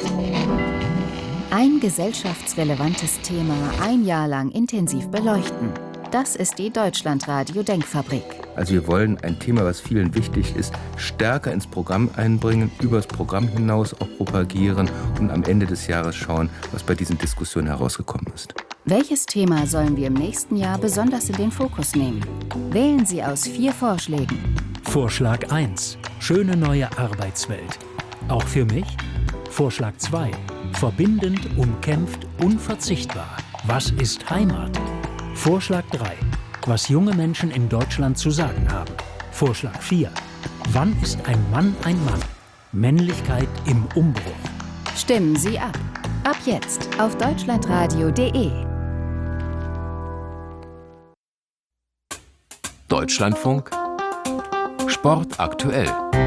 Ein gesellschaftsrelevantes Thema ein Jahr lang intensiv beleuchten. Das ist die Deutschlandradio-Denkfabrik. Also wir wollen ein Thema, was vielen wichtig ist, stärker ins Programm einbringen, über das Programm hinaus auch propagieren und am Ende des Jahres schauen, was bei diesen Diskussionen herausgekommen ist. Welches Thema sollen wir im nächsten Jahr besonders in den Fokus nehmen? Wählen Sie aus 4 Vorschlägen. Vorschlag 1. Schöne neue Arbeitswelt. Auch für mich? Vorschlag 2. Verbindend, umkämpft, unverzichtbar. Was ist Heimat? Vorschlag 3. Was junge Menschen in Deutschland zu sagen haben. Vorschlag 4. Wann ist ein Mann ein Mann? Männlichkeit im Umbruch. Stimmen Sie ab. Ab jetzt auf deutschlandradio.de. Deutschlandfunk Sport aktuell.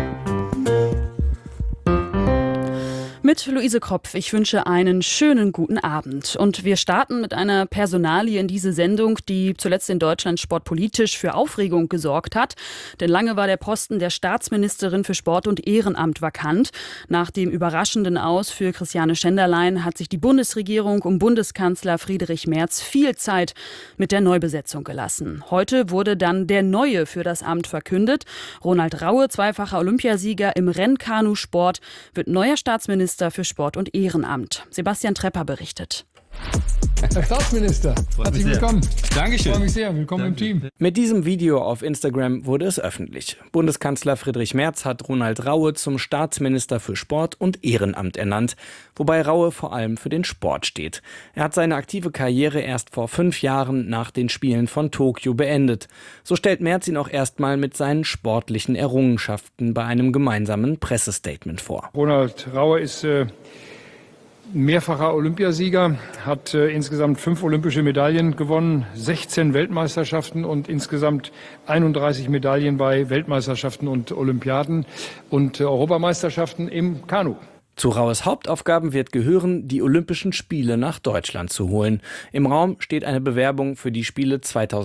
Mit Luise Kropf, ich wünsche einen schönen guten Abend. Und wir starten mit einer Personalie in diese Sendung, die zuletzt in Deutschland sportpolitisch für Aufregung gesorgt hat. Denn lange war der Posten der Staatsministerin für Sport und Ehrenamt vakant. Nach dem überraschenden Aus für Christiane Schenderlein hat sich die Bundesregierung um Bundeskanzler Friedrich Merz viel Zeit mit der Neubesetzung gelassen. Heute wurde dann der Neue für das Amt verkündet. Ronald Raue, zweifacher Olympiasieger im Rennkanusport, wird neuer Staatsminister für Sport und Ehrenamt. Sebastian Trepper berichtet. Herr Staatsminister, herzlich willkommen. Dankeschön. Ich freue mich sehr. Willkommen im Team. Mit diesem Video auf Instagram wurde es öffentlich. Bundeskanzler Friedrich Merz hat Ronald Raue zum Staatsminister für Sport und Ehrenamt ernannt, wobei Raue vor allem für den Sport steht. Er hat seine aktive Karriere erst vor 5 Jahren nach den Spielen von Tokio beendet. So stellt Merz ihn auch erstmal mit seinen sportlichen Errungenschaften bei einem gemeinsamen Pressestatement vor. Ronald Raue ist mehrfacher Olympiasieger, hat insgesamt 5 olympische Medaillen gewonnen, 16 Weltmeisterschaften und insgesamt 31 Medaillen bei Weltmeisterschaften und Olympiaden und Europameisterschaften im Kanu. Zu Raues Hauptaufgaben wird gehören, die Olympischen Spiele nach Deutschland zu holen. Im Raum steht eine Bewerbung für die Spiele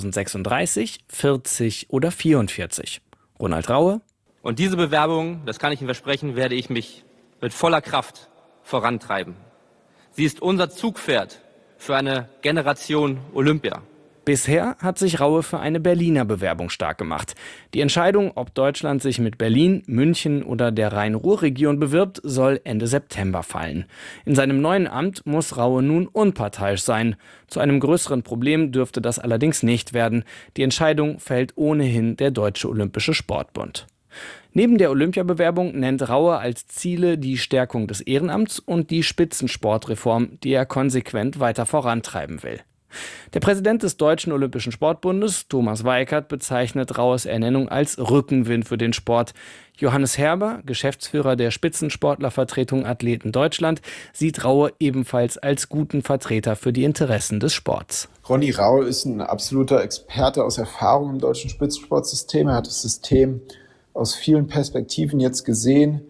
2036, 40 oder 44. Ronald Raue. Und diese Bewerbung, das kann ich Ihnen versprechen, werde ich mich mit voller Kraft vorantreiben. Sie ist unser Zugpferd für eine Generation Olympia. Bisher hat sich Raue für eine Berliner Bewerbung stark gemacht. Die Entscheidung, ob Deutschland sich mit Berlin, München oder der Rhein-Ruhr-Region bewirbt, soll Ende September fallen. In seinem neuen Amt muss Raue nun unparteiisch sein. Zu einem größeren Problem dürfte das allerdings nicht werden. Die Entscheidung fällt ohnehin der Deutsche Olympische Sportbund. Neben der Olympiabewerbung nennt Raue als Ziele die Stärkung des Ehrenamts und die Spitzensportreform, die er konsequent weiter vorantreiben will. Der Präsident des Deutschen Olympischen Sportbundes, Thomas Weikert, bezeichnet Raues Ernennung als Rückenwind für den Sport. Johannes Herber, Geschäftsführer der Spitzensportlervertretung Athleten Deutschland, sieht Raue ebenfalls als guten Vertreter für die Interessen des Sports. Ronny Raue ist ein absoluter Experte aus Erfahrung im deutschen Spitzensportsystem. Er hat das System aus vielen Perspektiven jetzt gesehen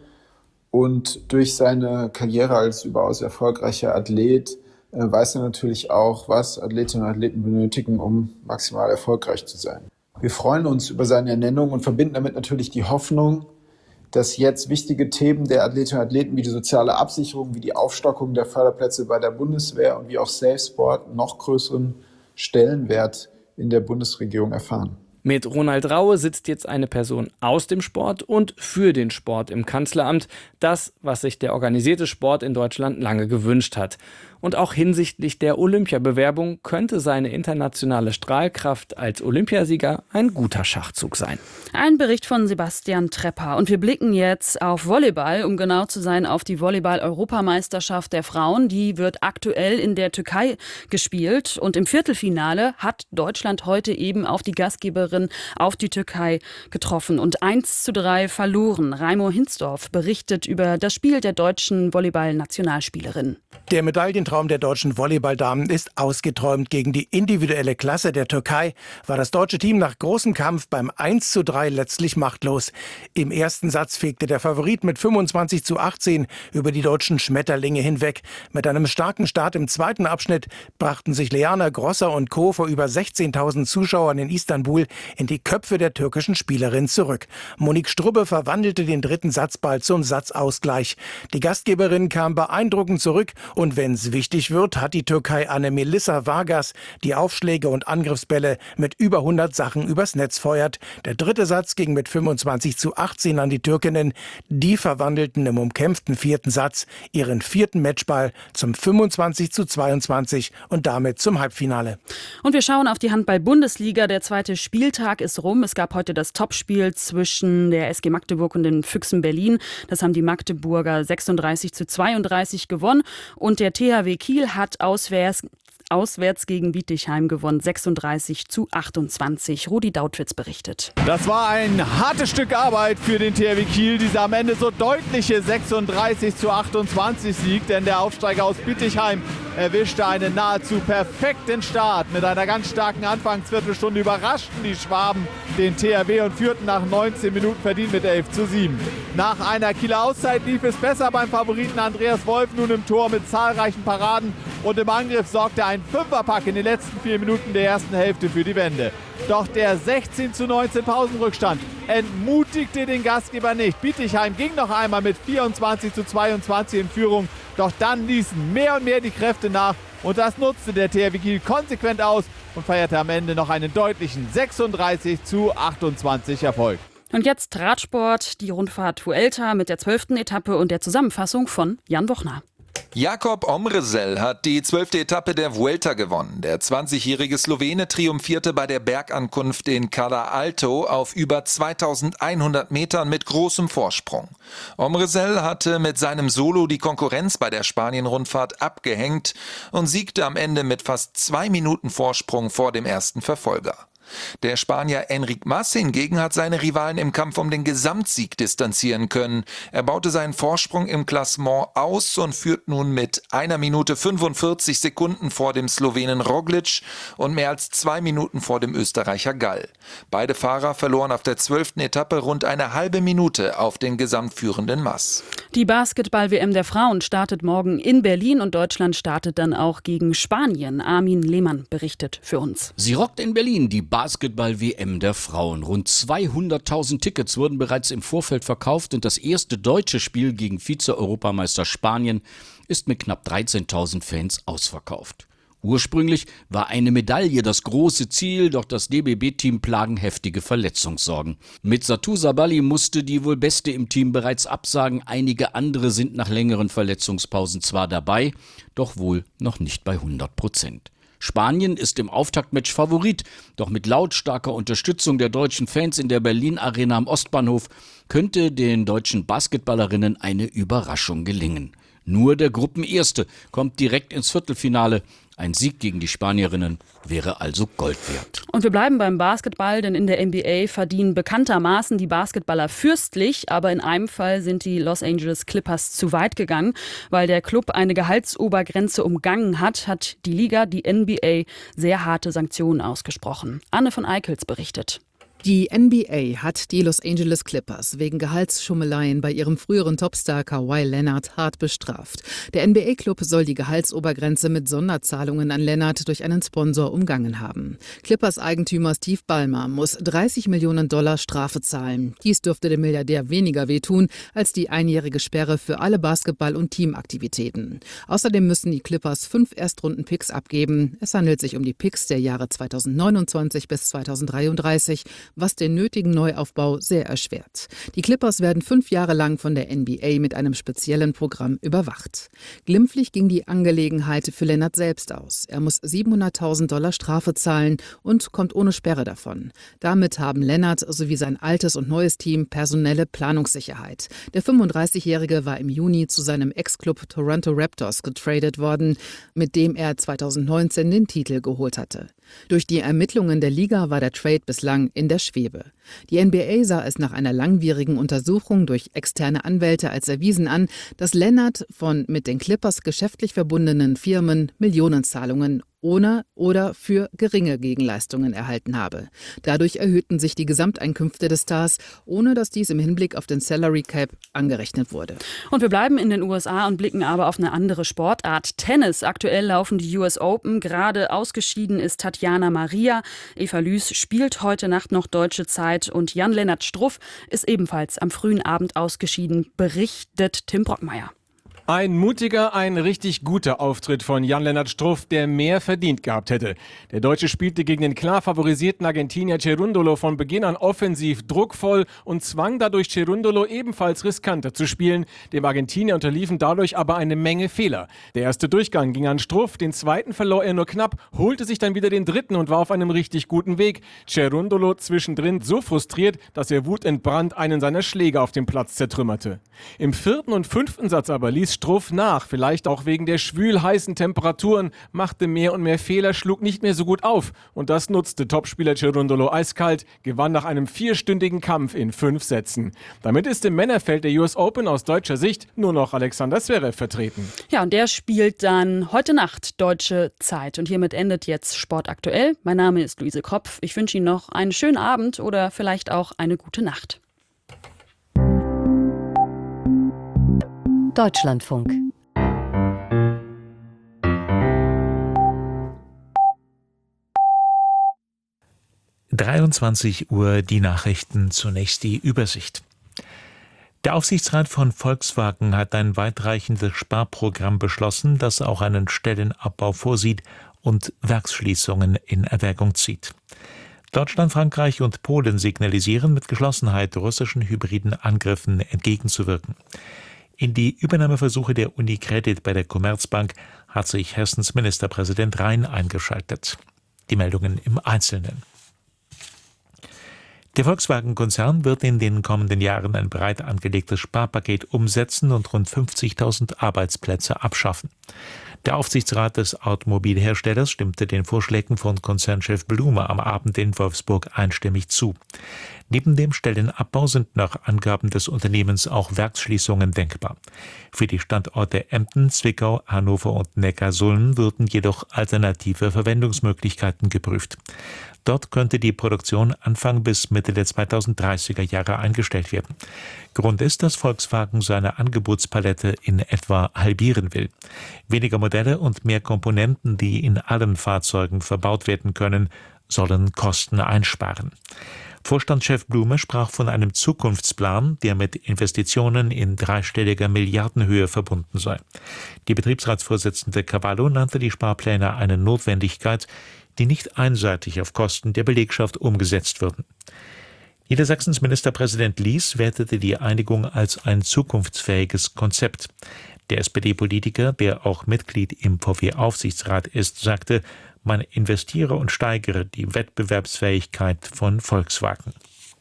und durch seine Karriere als überaus erfolgreicher Athlet weiß er natürlich auch, was Athletinnen und Athleten benötigen, um maximal erfolgreich zu sein. Wir freuen uns über seine Ernennung und verbinden damit natürlich die Hoffnung, dass jetzt wichtige Themen der Athletinnen und Athleten wie die soziale Absicherung, wie die Aufstockung der Förderplätze bei der Bundeswehr und wie auch Safe Sport noch größeren Stellenwert in der Bundesregierung erfahren. Mit Ronald Raue sitzt jetzt eine Person aus dem Sport und für den Sport im Kanzleramt. Das, was sich der organisierte Sport in Deutschland lange gewünscht hat. Und auch hinsichtlich der Olympiabewerbung könnte seine internationale Strahlkraft als Olympiasieger ein guter Schachzug sein. Ein Bericht von Sebastian Trepper. Und wir blicken jetzt auf Volleyball, um genau zu sein, auf die Volleyball-Europameisterschaft der Frauen. Die wird aktuell in der Türkei gespielt. Und im Viertelfinale hat Deutschland heute eben auf die Gastgeberin, auf die Türkei getroffen und 1:3 verloren. Raimo Hinsdorf berichtet über das Spiel der deutschen Volleyball-Nationalspielerin. Der Medaillentraum der deutschen Volleyballdamen ist ausgeträumt. Gegen die individuelle Klasse der Türkei war das deutsche Team nach großem Kampf beim 1:3 letztlich machtlos. Im ersten Satz fegte der Favorit mit 25:18 über die deutschen Schmetterlinge hinweg. Mit einem starken Start im zweiten Abschnitt brachten sich Leana Grosser und Co. vor über 16.000 Zuschauern in Istanbul in die Köpfe der türkischen Spielerin zurück. Monique Strubbe verwandelte den dritten Satzball zum Satzausgleich. Die Gastgeberin kam beeindruckend zurück und wenn es wichtig wird, hat die Türkei Anne-Melissa Vargas die Aufschläge und Angriffsbälle mit über 100 Sachen übers Netz feuert. Der dritte Satz ging mit 25:18 an die Türkinnen. Die verwandelten im umkämpften vierten Satz ihren vierten Matchball zum 25:22 und damit zum Halbfinale. Und wir schauen auf die Handball-Bundesliga. Der zweite Spieltag ist rum. Es gab heute das Topspiel zwischen der SG Magdeburg und den Füchsen Berlin. Das haben die Magdeburger 36:32 gewonnen. Und der THW Kiel hat auswärts gegen Bietigheim gewonnen, 36:28. Rudi Dautwitz berichtet. Das war ein hartes Stück Arbeit für den THW Kiel, dieser am Ende so deutliche 36:28 Sieg, denn der Aufsteiger aus Bietigheim erwischte einen nahezu perfekten Start. Mit einer ganz starken Anfangsviertelstunde überraschten die Schwaben den THW und führten nach 19 Minuten verdient mit 11:7. Nach einer Kieler Auszeit lief es besser beim Favoriten Andreas Wolf, nun im Tor mit zahlreichen Paraden, und im Angriff sorgte ein Fünferpack in den letzten 4 Minuten der ersten Hälfte für die Wende. Doch der 16:19 Pausenrückstand entmutigte den Gastgeber nicht. Bietigheim ging noch einmal mit 24:22 in Führung, doch dann ließen mehr und mehr die Kräfte nach und das nutzte der THW Kiel konsequent aus und feierte am Ende noch einen deutlichen 36:28 Erfolg. Und jetzt Radsport, die Rundfahrt Vuelta mit der 12. Etappe und der Zusammenfassung von Jan Wochner. Jakob Omresel hat die 12. Etappe der Vuelta gewonnen. Der 20-jährige Slowene triumphierte bei der Bergankunft in Cala Alto auf über 2100 Metern mit großem Vorsprung. Omresel hatte mit seinem Solo die Konkurrenz bei der Spanien-Rundfahrt abgehängt und siegte am Ende mit fast 2 Minuten Vorsprung vor dem ersten Verfolger. Der Spanier Enric Mas hingegen hat seine Rivalen im Kampf um den Gesamtsieg distanzieren können. Er baute seinen Vorsprung im Klassement aus und führt nun mit 1 Minute 45 Sekunden vor dem Slowenen Roglic und mehr als 2 Minuten vor dem Österreicher Gall. Beide Fahrer verloren auf der 12. Etappe rund eine halbe Minute auf den gesamtführenden Mas. Die Basketball-WM der Frauen startet morgen in Berlin und Deutschland startet dann auch gegen Spanien. Armin Lehmann berichtet für uns. Sie rockt in Berlin die Basketball-WM der Frauen. Rund 200.000 Tickets wurden bereits im Vorfeld verkauft und das erste deutsche Spiel gegen Vize-Europameister Spanien ist mit knapp 13.000 Fans ausverkauft. Ursprünglich war eine Medaille das große Ziel, doch das DBB-Team plagen heftige Verletzungssorgen. Mit Satou Sabali musste die wohl Beste im Team bereits absagen. Einige andere sind nach längeren Verletzungspausen zwar dabei, doch wohl noch nicht bei 100%. Spanien ist im Auftaktmatch Favorit, doch mit lautstarker Unterstützung der deutschen Fans in der Berlin-Arena am Ostbahnhof könnte den deutschen Basketballerinnen eine Überraschung gelingen. Nur der Gruppenerste kommt direkt ins Viertelfinale. Ein Sieg gegen die Spanierinnen wäre also Gold wert. Und wir bleiben beim Basketball, denn in der NBA verdienen bekanntermaßen die Basketballer fürstlich. Aber in einem Fall sind die Los Angeles Clippers zu weit gegangen. Weil der Club eine Gehaltsobergrenze umgangen hat, hat die Liga, die NBA, sehr harte Sanktionen ausgesprochen. Anne von Eickels berichtet. Die NBA hat die Los Angeles Clippers wegen Gehaltsschummeleien bei ihrem früheren Topstar Kawhi Leonard hart bestraft. Der NBA-Club soll die Gehaltsobergrenze mit Sonderzahlungen an Leonard durch einen Sponsor umgangen haben. Clippers-Eigentümer Steve Ballmer muss $30 Millionen Strafe zahlen. Dies dürfte dem Milliardär weniger wehtun als die einjährige Sperre für alle Basketball- und Teamaktivitäten. Außerdem müssen die Clippers 5 Erstrunden-Picks abgeben. Es handelt sich um die Picks der Jahre 2029 bis 2033, was den nötigen Neuaufbau sehr erschwert. Die Clippers werden 5 Jahre lang von der NBA mit einem speziellen Programm überwacht. Glimpflich ging die Angelegenheit für Leonard selbst aus. Er muss $700.000 Strafe zahlen und kommt ohne Sperre davon. Damit haben Leonard sowie sein altes und neues Team personelle Planungssicherheit. Der 35-Jährige war im Juni zu seinem Ex-Club Toronto Raptors getradet worden, mit dem er 2019 den Titel geholt hatte. Durch die Ermittlungen der Liga war der Trade bislang in der Schwebe. Die NBA sah es nach einer langwierigen Untersuchung durch externe Anwälte als erwiesen an, dass Lennart von mit den Clippers geschäftlich verbundenen Firmen Millionenzahlungen ohne oder für geringe Gegenleistungen erhalten habe. Dadurch erhöhten sich die Gesamteinkünfte des Stars, ohne dass dies im Hinblick auf den Salary Cap angerechnet wurde. Und wir bleiben in den USA und blicken aber auf eine andere Sportart. Tennis. Aktuell laufen die US Open. Gerade ausgeschieden ist Tatjana Maria. Eva Lüß spielt heute Nacht noch deutsche Zeit und Jan-Lennart Struff ist ebenfalls am frühen Abend ausgeschieden, berichtet Tim Brockmeier. Ein mutiger, ein richtig guter Auftritt von Jan-Lennart Struff, der mehr verdient gehabt hätte. Der Deutsche spielte gegen den klar favorisierten Argentinier Cerúndolo von Beginn an offensiv druckvoll und zwang dadurch Cerúndolo ebenfalls riskanter zu spielen. Dem Argentinier unterliefen dadurch aber eine Menge Fehler. Der erste Durchgang ging an Struff, den zweiten verlor er nur knapp, holte sich dann wieder den dritten und war auf einem richtig guten Weg. Cerúndolo zwischendrin so frustriert, dass er wutentbrannt einen seiner Schläge auf dem Platz zertrümmerte. Im vierten und fünften Satz aber ließ Struff nach, vielleicht auch wegen der schwül-heißen Temperaturen, machte mehr und mehr Fehler, schlug nicht mehr so gut auf. Und das nutzte Topspieler Cerúndolo eiskalt, gewann nach einem 4-stündigen Kampf in 5 Sätzen. Damit ist im Männerfeld der US Open aus deutscher Sicht nur noch Alexander Zverev vertreten. Ja, und der spielt dann heute Nacht deutsche Zeit. Und hiermit endet jetzt Sport aktuell. Mein Name ist Luise Kropf. Ich wünsche Ihnen noch einen schönen Abend oder vielleicht auch eine gute Nacht. Deutschlandfunk. (23 Uhr) die Nachrichten, zunächst die Übersicht. Der Aufsichtsrat von Volkswagen hat ein weitreichendes Sparprogramm beschlossen, das auch einen Stellenabbau vorsieht und Werksschließungen in Erwägung zieht. Deutschland, Frankreich und Polen signalisieren mit Geschlossenheit, russischen hybriden Angriffen entgegenzuwirken. In die Übernahmeversuche der UniCredit bei der Commerzbank hat sich Hessens Ministerpräsident Rhein eingeschaltet. Die Meldungen im Einzelnen. Der Volkswagen-Konzern wird in den kommenden Jahren ein breit angelegtes Sparpaket umsetzen und rund 50.000 Arbeitsplätze abschaffen. Der Aufsichtsrat des Automobilherstellers stimmte den Vorschlägen von Konzernchef Blume am Abend in Wolfsburg einstimmig zu. Neben dem Stellenabbau sind nach Angaben des Unternehmens auch Werksschließungen denkbar. Für die Standorte Emden, Zwickau, Hannover und Neckarsulm würden jedoch alternative Verwendungsmöglichkeiten geprüft. Dort könnte die Produktion Anfang bis Mitte der 2030er Jahre eingestellt werden. Grund ist, dass Volkswagen seine Angebotspalette in etwa halbieren will. Weniger Modelle und mehr Komponenten, die in allen Fahrzeugen verbaut werden können, sollen Kosten einsparen. Vorstandschef Blume sprach von einem Zukunftsplan, der mit Investitionen in dreistelliger Milliardenhöhe verbunden sei. Die Betriebsratsvorsitzende Cavallo nannte die Sparpläne eine Notwendigkeit, die nicht einseitig auf Kosten der Belegschaft umgesetzt würden. Niedersachsens Ministerpräsident Lies wertete die Einigung als ein zukunftsfähiges Konzept. Der SPD-Politiker, der auch Mitglied im VW-Aufsichtsrat ist, sagte, man investiere und steigere die Wettbewerbsfähigkeit von Volkswagen.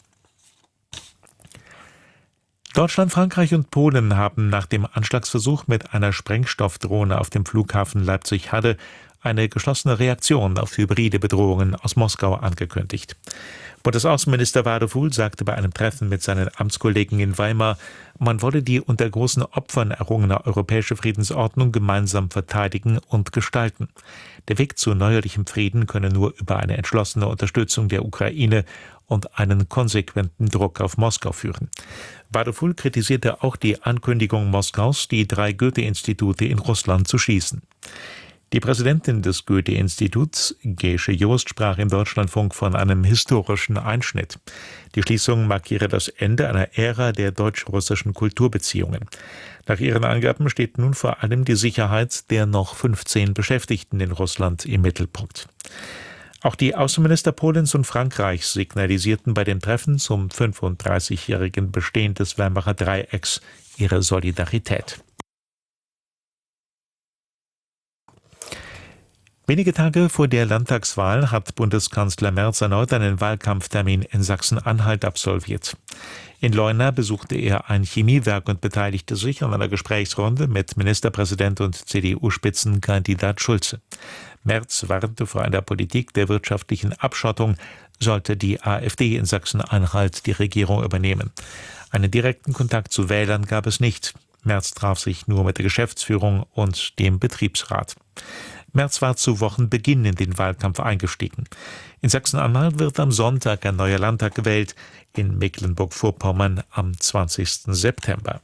Deutschland, Frankreich und Polen haben nach dem Anschlagsversuch mit einer Sprengstoffdrohne auf dem Flughafen Leipzig-Halle eine geschlossene Reaktion auf hybride Bedrohungen aus Moskau angekündigt. Bundesaußenminister Wadefuhl sagte bei einem Treffen mit seinen Amtskollegen in Weimar, man wolle die unter großen Opfern errungene europäische Friedensordnung gemeinsam verteidigen und gestalten. Der Weg zu neuerlichem Frieden könne nur über eine entschlossene Unterstützung der Ukraine und einen konsequenten Druck auf Moskau führen. Wadefuhl kritisierte auch die Ankündigung Moskaus, die 3 Goethe-Institute in Russland zu schließen. Die Präsidentin des Goethe-Instituts, Gesche Joost, sprach im Deutschlandfunk von einem historischen Einschnitt. Die Schließung markiere das Ende einer Ära der deutsch-russischen Kulturbeziehungen. Nach ihren Angaben steht nun vor allem die Sicherheit der noch 15 Beschäftigten in Russland im Mittelpunkt. Auch die Außenminister Polens und Frankreichs signalisierten bei dem Treffen zum 35-jährigen Bestehen des Weimarer Dreiecks ihre Solidarität. Wenige Tage vor der Landtagswahl hat Bundeskanzler Merz erneut einen Wahlkampftermin in Sachsen-Anhalt absolviert. In Leuna besuchte er ein Chemiewerk und beteiligte sich an einer Gesprächsrunde mit Ministerpräsident und CDU-Spitzenkandidat Schulze. Merz warnte vor einer Politik der wirtschaftlichen Abschottung, sollte die AfD in Sachsen-Anhalt die Regierung übernehmen. Einen direkten Kontakt zu Wählern gab es nicht. Merz traf sich nur mit der Geschäftsführung und dem Betriebsrat. Merz war zu Wochenbeginn in den Wahlkampf eingestiegen. In Sachsen-Anhalt wird am Sonntag ein neuer Landtag gewählt, in Mecklenburg-Vorpommern am 20. September.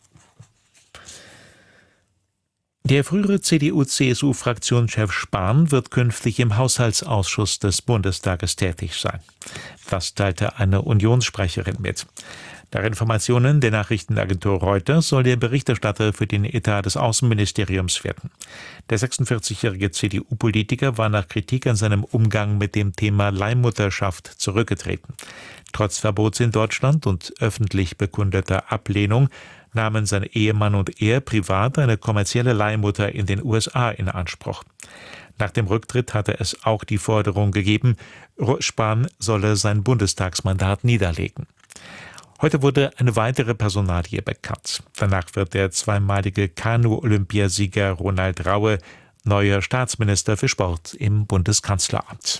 Der frühere CDU-CSU-Fraktionschef Spahn wird künftig im Haushaltsausschuss des Bundestages tätig sein. Das teilte eine Unionssprecherin mit. Nach Informationen der Nachrichtenagentur Reuters soll der Berichterstatter für den Etat des Außenministeriums werden. Der 46-jährige CDU-Politiker war nach Kritik an seinem Umgang mit dem Thema Leihmutterschaft zurückgetreten. Trotz Verbots in Deutschland und öffentlich bekundeter Ablehnung nahmen sein Ehemann und er privat eine kommerzielle Leihmutter in den USA in Anspruch. Nach dem Rücktritt hatte es auch die Forderung gegeben, Spahn solle sein Bundestagsmandat niederlegen. Heute wurde eine weitere Personalie bekannt. Danach wird der zweimalige Kanu-Olympiasieger Ronald Raue neuer Staatsminister für Sport im Bundeskanzleramt.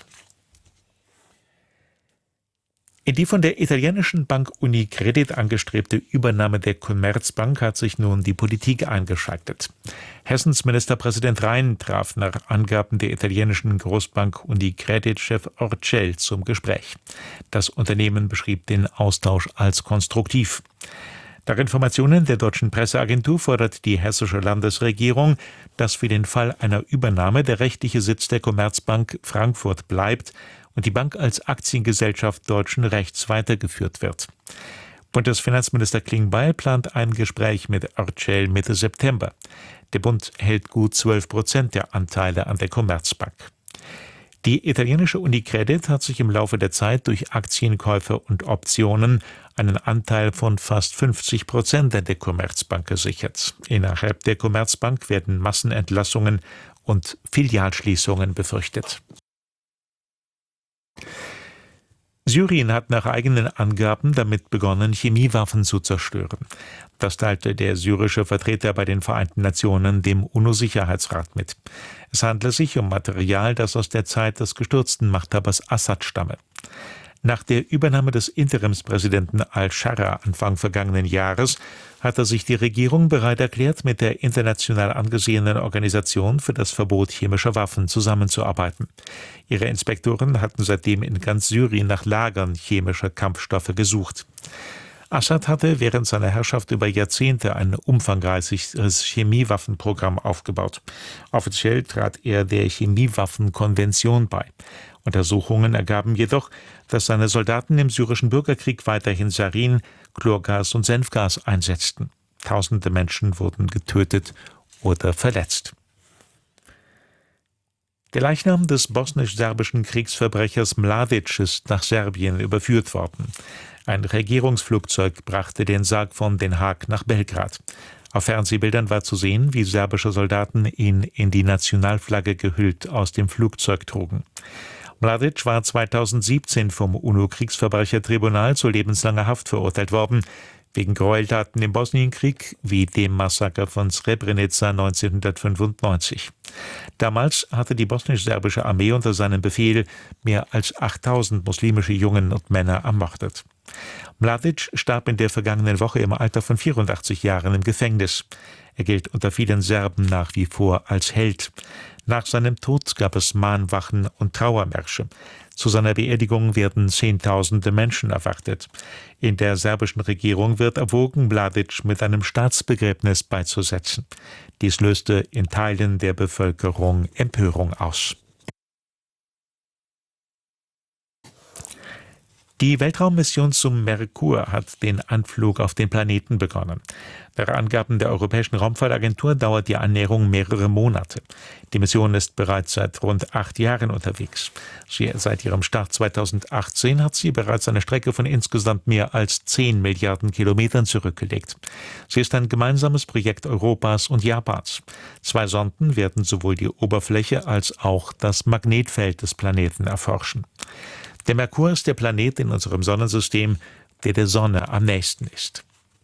In die von der italienischen Bank Unicredit angestrebte Übernahme der Commerzbank hat sich nun die Politik eingeschaltet. Hessens Ministerpräsident Rhein traf nach Angaben der italienischen Großbank Unicredit-Chef Orcel zum Gespräch. Das Unternehmen beschrieb den Austausch als konstruktiv. Nach Informationen der deutschen Presseagentur fordert die hessische Landesregierung, dass für den Fall einer Übernahme der rechtliche Sitz der Commerzbank Frankfurt bleibt und die Bank als Aktiengesellschaft deutschen Rechts weitergeführt wird. Bundesfinanzminister Klingbeil plant ein Gespräch mit Orcel Mitte September. Der Bund hält gut 12% der Anteile an der Commerzbank. Die italienische Unicredit hat sich im Laufe der Zeit durch Aktienkäufe und Optionen einen Anteil von fast 50% an der Commerzbank gesichert. Innerhalb der Commerzbank werden Massenentlassungen und Filialschließungen befürchtet. Syrien hat nach eigenen Angaben damit begonnen, Chemiewaffen zu zerstören. Das teilte der syrische Vertreter bei den Vereinten Nationen dem UNO-Sicherheitsrat mit. Es handle sich um Material, das aus der Zeit des gestürzten Machthabers Assad stamme. Nach der Übernahme des Interimspräsidenten al-Sharra Anfang vergangenen Jahres hatte sich die Regierung bereit erklärt, mit der international angesehenen Organisation für das Verbot chemischer Waffen zusammenzuarbeiten. Ihre Inspektoren hatten seitdem in ganz Syrien nach Lagern chemischer Kampfstoffe gesucht. Assad hatte während seiner Herrschaft über Jahrzehnte ein umfangreiches Chemiewaffenprogramm aufgebaut. Offiziell trat er der Chemiewaffenkonvention bei. Untersuchungen ergaben jedoch, dass seine Soldaten im syrischen Bürgerkrieg weiterhin Sarin, Chlorgas und Senfgas einsetzten. Tausende Menschen wurden getötet oder verletzt. Der Leichnam des bosnisch-serbischen Kriegsverbrechers Mladic ist nach Serbien überführt worden. Ein Regierungsflugzeug brachte den Sarg von Den Haag nach Belgrad. Auf Fernsehbildern war zu sehen, wie serbische Soldaten ihn in die Nationalflagge gehüllt aus dem Flugzeug trugen. Mladic war 2017 vom UNO-Kriegsverbrechertribunal zu lebenslanger Haft verurteilt worden, wegen Gräueltaten im Bosnienkrieg wie dem Massaker von Srebrenica 1995. Damals hatte die bosnisch-serbische Armee unter seinem Befehl mehr als 8000 muslimische Jungen und Männer ermordet. Mladic starb in der vergangenen Woche im Alter von 84 Jahren im Gefängnis. Er gilt unter vielen Serben nach wie vor als Held. Nach seinem Tod gab es Mahnwachen und Trauermärsche. Zu seiner Beerdigung werden Zehntausende Menschen erwartet. In der serbischen Regierung wird erwogen, Mladic mit einem Staatsbegräbnis beizusetzen. Dies löste in Teilen der Bevölkerung Empörung aus. Die Weltraummission zum Merkur hat den Anflug auf den Planeten begonnen. Nach Angaben der Europäischen Raumfahrtagentur dauert die Annäherung mehrere Monate. Die Mission ist bereits seit rund 8 Jahren unterwegs. Seit ihrem Start 2018 hat sie bereits eine Strecke von insgesamt mehr als 10 Milliarden Kilometern zurückgelegt. Sie ist ein gemeinsames Projekt Europas und Japans. 2 Sonden werden sowohl die Oberfläche als auch das Magnetfeld des Planeten erforschen. Der Merkur ist der Planet in unserem Sonnensystem, der der Sonne am nächsten ist.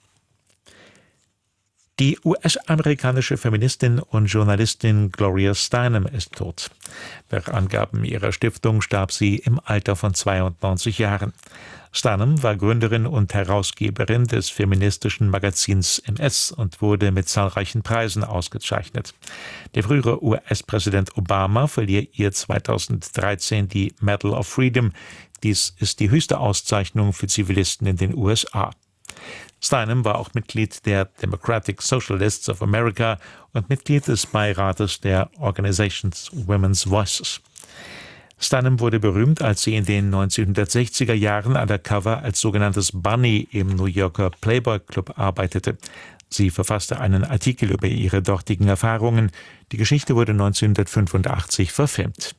Die US-amerikanische Feministin und Journalistin Gloria Steinem ist tot. Nach Angaben ihrer Stiftung starb sie im Alter von 92 Jahren. Steinem war Gründerin und Herausgeberin des feministischen Magazins MS und wurde mit zahlreichen Preisen ausgezeichnet. Der frühere US-Präsident Obama verlieh ihr 2013 die Medal of Freedom. Dies ist die höchste Auszeichnung für Zivilisten in den USA. Steinem war auch Mitglied der Democratic Socialists of America und Mitglied des Beirates der Organisation Women's Voices. Steinem wurde berühmt, als sie in den 1960er Jahren undercover als sogenanntes Bunny im New Yorker Playboy Club arbeitete. Sie verfasste einen Artikel über ihre dortigen Erfahrungen. Die Geschichte wurde 1985 verfilmt.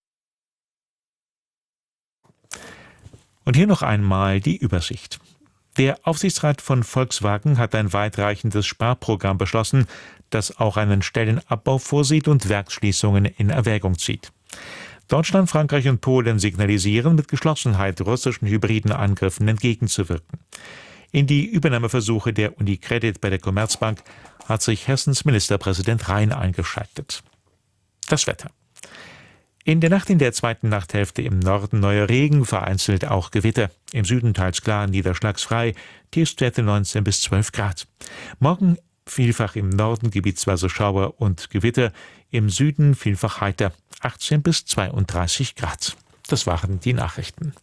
Und hier noch einmal die Übersicht. Der Aufsichtsrat von Volkswagen hat ein weitreichendes Sparprogramm beschlossen, das auch einen Stellenabbau vorsieht und Werksschließungen in Erwägung zieht. Deutschland, Frankreich und Polen signalisieren mit Geschlossenheit, russischen hybriden Angriffen entgegenzuwirken. In die Übernahmeversuche der Unicredit bei der Commerzbank hat sich Hessens Ministerpräsident Rhein eingeschaltet. Das Wetter. In der Nacht in der zweiten Nachthälfte im Norden neuer Regen, vereinzelt auch Gewitter. Im Süden teils klar, niederschlagsfrei, Tiefstwerte 19 bis 12 Grad. Morgen vielfach im Norden gebietsweise Schauer und Gewitter, im Süden vielfach heiter, 18 bis 32 Grad. Das waren die Nachrichten.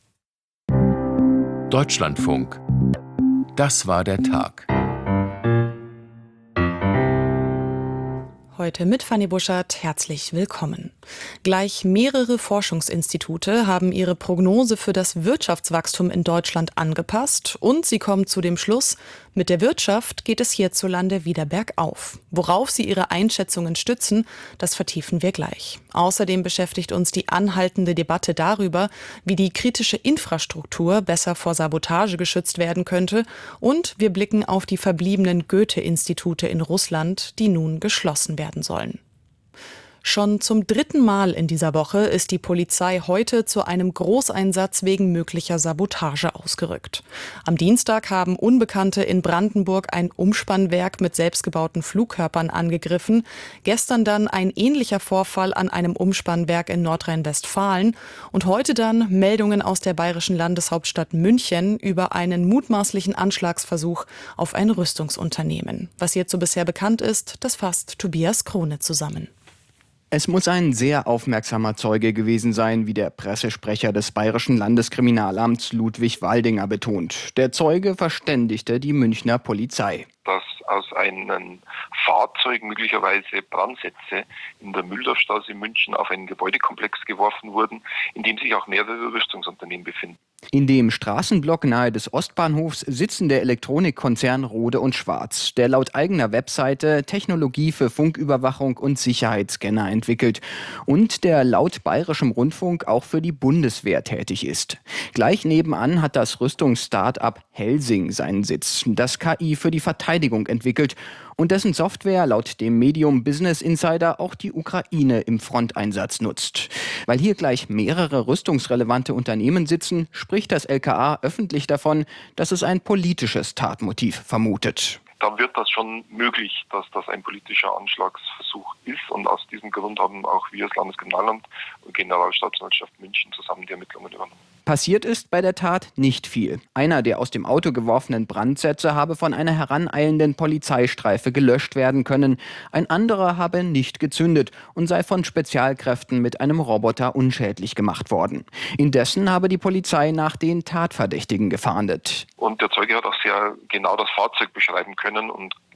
Deutschlandfunk. Das war der Tag. Heute mit Fanny Buschert, herzlich willkommen. Gleich mehrere Forschungsinstitute haben ihre Prognose für das Wirtschaftswachstum in Deutschland angepasst und sie kommen zu dem Schluss, mit der Wirtschaft geht es hierzulande wieder bergauf. Worauf sie ihre Einschätzungen stützen, das vertiefen wir gleich. Außerdem beschäftigt uns die anhaltende Debatte darüber, wie die kritische Infrastruktur besser vor Sabotage geschützt werden könnte und wir blicken auf die verbliebenen Goethe-Institute in Russland, die nun geschlossen werden sollen. Schon zum 3. Mal in dieser Woche ist die Polizei heute zu einem Großeinsatz wegen möglicher Sabotage ausgerückt. Am Dienstag haben Unbekannte in Brandenburg ein Umspannwerk mit selbstgebauten Flugkörpern angegriffen. Gestern dann ein ähnlicher Vorfall an einem Umspannwerk in Nordrhein-Westfalen. Und heute dann Meldungen aus der bayerischen Landeshauptstadt München über einen mutmaßlichen Anschlagsversuch auf ein Rüstungsunternehmen. Was hierzu bisher bekannt ist, das fasst Tobias Krone zusammen. Es muss ein sehr aufmerksamer Zeuge gewesen sein, wie der Pressesprecher des Bayerischen Landeskriminalamts Ludwig Waldinger betont. Der Zeuge verständigte die Münchner Polizei. Dass aus einem Fahrzeug möglicherweise Brandsätze in der Mühldorfstraße in München auf einen Gebäudekomplex geworfen wurden, in dem sich auch mehrere Rüstungsunternehmen befinden. In dem Straßenblock nahe des Ostbahnhofs sitzen der Elektronikkonzern Rohde & Schwarz, der laut eigener Webseite Technologie für Funküberwachung und Sicherheitsscanner entwickelt und der laut Bayerischem Rundfunk auch für die Bundeswehr tätig ist. Gleich nebenan hat das Rüstungsstartup Helsing seinen Sitz, das KI für die Verteidigung entwickelt und dessen Software laut dem Medium Business Insider auch die Ukraine im Fronteinsatz nutzt. Weil hier gleich mehrere rüstungsrelevante Unternehmen sitzen, spricht das LKA öffentlich davon, dass es ein politisches Tatmotiv vermutet. Dann wird das schon möglich, dass das ein politischer Anschlagsversuch ist. Und aus diesem Grund haben auch wir als Landeskriminalamt und Generalstaatsanwaltschaft München zusammen die Ermittlungen übernommen. Passiert ist bei der Tat nicht viel. Einer der aus dem Auto geworfenen Brandsätze habe von einer heraneilenden Polizeistreife gelöscht werden können. Ein anderer habe nicht gezündet und sei von Spezialkräften mit einem Roboter unschädlich gemacht worden. Indessen habe die Polizei nach den Tatverdächtigen gefahndet. Und der Zeuge hat auch sehr genau das Fahrzeug beschreiben können und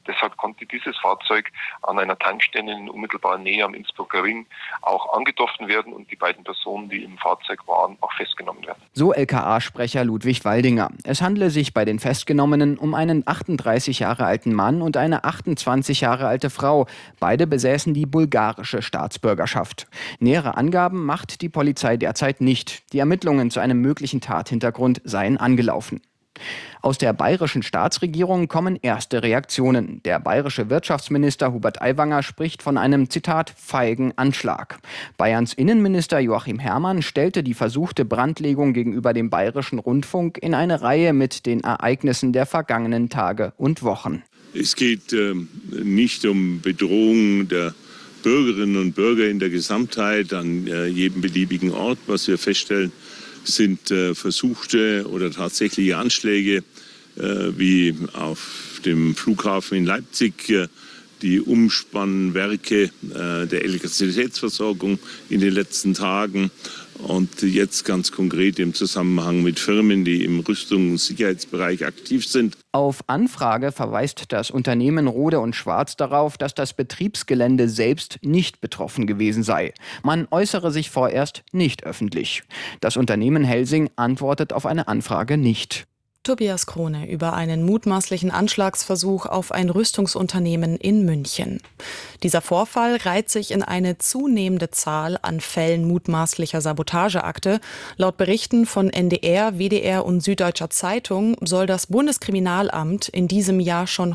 Deshalb konnte dieses Fahrzeug an einer Tankstelle in unmittelbarer Nähe am Innsbrucker Ring auch angetroffen werden und die beiden Personen, die im Fahrzeug waren, auch festgenommen werden. So LKA-Sprecher Ludwig Waldinger. Es handle sich bei den Festgenommenen um einen 38 Jahre alten Mann und eine 28 Jahre alte Frau. Beide besäßen die bulgarische Staatsbürgerschaft. Nähere Angaben macht die Polizei derzeit nicht. Die Ermittlungen zu einem möglichen Tathintergrund seien angelaufen. Aus der bayerischen Staatsregierung kommen erste Reaktionen. Der bayerische Wirtschaftsminister Hubert Aiwanger spricht von einem, Zitat, feigen Anschlag. Bayerns Innenminister Joachim Herrmann stellte die versuchte Brandlegung gegenüber dem Bayerischen Rundfunk in eine Reihe mit den Ereignissen der vergangenen Tage und Wochen. Es geht nicht um Bedrohung der Bürgerinnen und Bürger in der Gesamtheit an jedem beliebigen Ort. Was wir feststellen, sind versuchte oder tatsächliche Anschläge wie auf dem Flughafen in Leipzig, die Umspannwerke der Elektrizitätsversorgung in den letzten Tagen und jetzt ganz konkret im Zusammenhang mit Firmen, die im Rüstungs- und Sicherheitsbereich aktiv sind. Auf Anfrage verweist das Unternehmen Rohde & Schwarz darauf, dass das Betriebsgelände selbst nicht betroffen gewesen sei. Man äußere sich vorerst nicht öffentlich. Das Unternehmen Helsing antwortet auf eine Anfrage nicht. Tobias Krone über einen mutmaßlichen Anschlagsversuch auf ein Rüstungsunternehmen in München. Dieser Vorfall reiht sich in eine zunehmende Zahl an Fällen mutmaßlicher Sabotageakte. Laut Berichten von NDR, WDR und Süddeutscher Zeitung soll das Bundeskriminalamt in diesem Jahr schon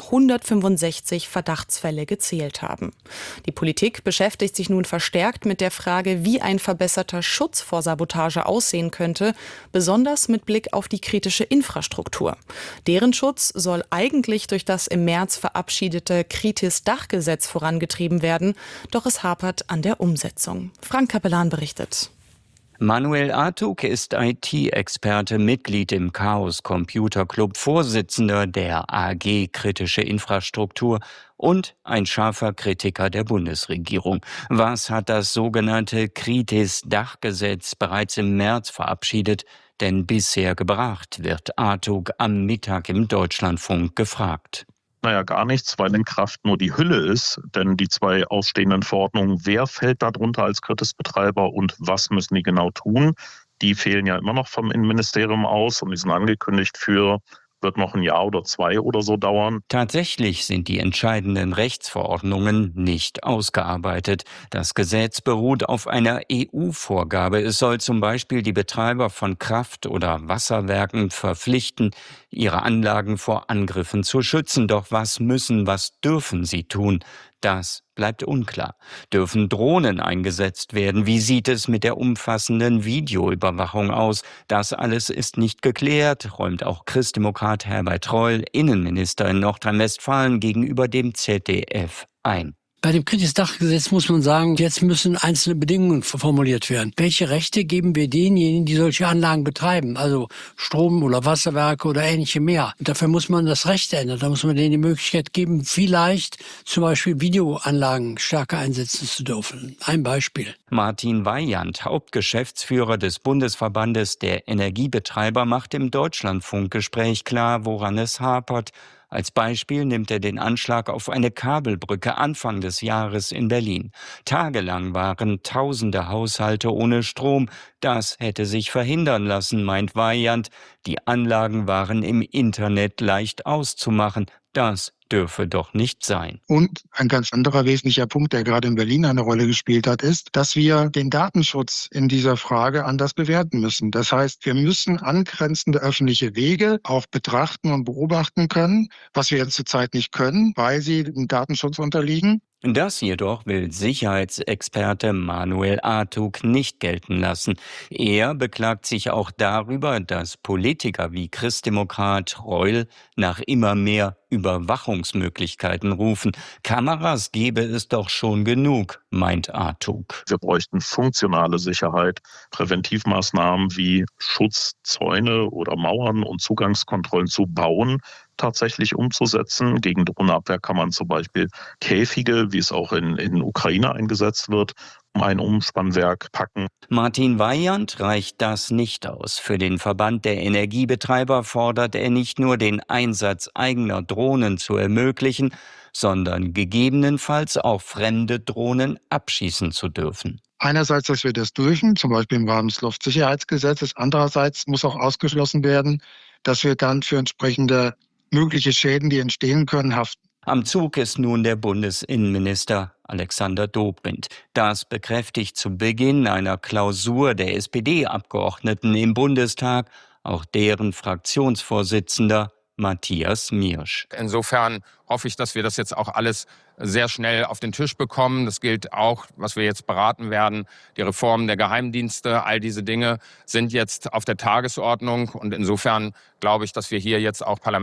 165 Verdachtsfälle gezählt haben. Die Politik beschäftigt sich nun verstärkt mit der Frage, wie ein verbesserter Schutz vor Sabotage aussehen könnte, besonders mit Blick auf die kritische Infrastruktur. Deren Schutz soll eigentlich durch das im März verabschiedete Kritis-Dach-Gesetz vorangetrieben werden, doch es hapert an der Umsetzung. Frank Kapellan berichtet. Manuel Artug ist IT-Experte, Mitglied im Chaos Computer Club, Vorsitzender der AG Kritische Infrastruktur und ein scharfer Kritiker der Bundesregierung. Was hat das sogenannte Kritis-Dach-Gesetz bereits im März verabschiedet denn bisher gebracht, wird Artug am Mittag im Deutschlandfunk gefragt. Naja, gar nichts, weil in Kraft nur die Hülle ist, denn die zwei ausstehenden Verordnungen, wer fällt darunter als Kritisbetreiber und was müssen die genau tun, die fehlen ja immer noch vom Innenministerium aus und die sind angekündigt wird noch ein Jahr oder 2 oder so dauern. Tatsächlich sind die entscheidenden Rechtsverordnungen nicht ausgearbeitet. Das Gesetz beruht auf einer EU-Vorgabe. Es soll zum Beispiel die Betreiber von Kraft- oder Wasserwerken verpflichten, ihre Anlagen vor Angriffen zu schützen. Doch was dürfen sie tun? Das bleibt unklar. Dürfen Drohnen eingesetzt werden? Wie sieht es mit der umfassenden Videoüberwachung aus? Das alles ist nicht geklärt, räumt auch Christdemokrat Herbert Reul, Innenminister in Nordrhein-Westfalen, gegenüber dem ZDF ein. Bei dem Kritis-Dach-Gesetz muss man sagen, jetzt müssen einzelne Bedingungen formuliert werden. Welche Rechte geben wir denjenigen, die solche Anlagen betreiben? Also Strom- oder Wasserwerke oder ähnliche mehr. Und dafür muss man das Recht ändern. Da muss man denen die Möglichkeit geben, vielleicht zum Beispiel Videoanlagen stärker einsetzen zu dürfen. Ein Beispiel. Martin Weyand, Hauptgeschäftsführer des Bundesverbandes der Energiebetreiber, macht im Deutschlandfunkgespräch klar, woran es hapert. Als Beispiel nimmt er den Anschlag auf eine Kabelbrücke Anfang des Jahres in Berlin. Tagelang waren tausende Haushalte ohne Strom. Das hätte sich verhindern lassen, meint Weyand. Die Anlagen waren im Internet leicht auszumachen. Das dürfe doch nicht sein. Und ein ganz anderer wesentlicher Punkt, der gerade in Berlin eine Rolle gespielt hat, ist, dass wir den Datenschutz in dieser Frage anders bewerten müssen. Das heißt, wir müssen angrenzende öffentliche Wege auch betrachten und beobachten können, was wir jetzt zurzeit nicht können, weil sie dem Datenschutz unterliegen. Das jedoch will Sicherheitsexperte Manuel Artug nicht gelten lassen. Er beklagt sich auch darüber, dass Politiker wie Christdemokrat Reul nach immer mehr Überwachungsmöglichkeiten rufen. Kameras gebe es doch schon genug, meint Artug. Wir bräuchten funktionale Sicherheit, Präventivmaßnahmen wie Schutzzäune oder Mauern und Zugangskontrollen zu bauen, tatsächlich umzusetzen. Gegen Drohnenabwehr kann man zum Beispiel Käfige, wie es auch in Ukraine eingesetzt wird, um ein Umspannwerk packen. Martin Weyand reicht das nicht aus. Für den Verband der Energiebetreiber fordert er nicht nur den Einsatz eigener Drohnen zu ermöglichen, sondern gegebenenfalls auch fremde Drohnen abschießen zu dürfen. Einerseits, dass wir das dürfen, zum Beispiel im Rahmen des Luftsicherheitsgesetzes. Andererseits muss auch ausgeschlossen werden, dass wir dann für entsprechende mögliche Schäden, die entstehen können, haften. Am Zug ist nun der Bundesinnenminister Alexander Dobrindt. Das bekräftigt zu Beginn einer Klausur der SPD-Abgeordneten im Bundestag auch deren Fraktionsvorsitzender Matthias Miersch. Insofern hoffe ich, dass wir das jetzt auch alles sehr schnell auf den Tisch bekommen. Das gilt auch, was wir jetzt beraten werden, die Reform der Geheimdienste. All diese Dinge sind jetzt auf der Tagesordnung. Und insofern glaube ich, dass wir hier jetzt auch